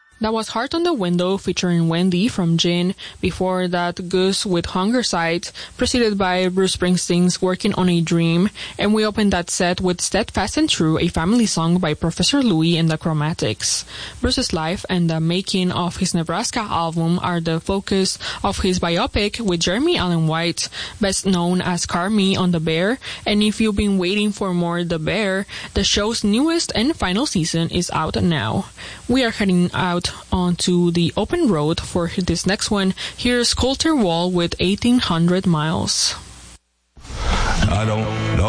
That was Heart on the Window featuring Wendy from Gin. Before that, Goose with Hunger Sight, preceded by Bruce Springsteen's Working on a Dream. And we opened that set with Steadfast and True, a family song by Professor Louie and the Chromatics. Bruce's life and the making of his Nebraska album are the focus of his biopic with Jeremy Allen White, best known as Carmy on The Bear. And if you've been waiting for more The Bear, the show's newest and final season is out now. We are heading out onto the open road for this next one. Here's Colter Wall with 1800 Miles. I don't know.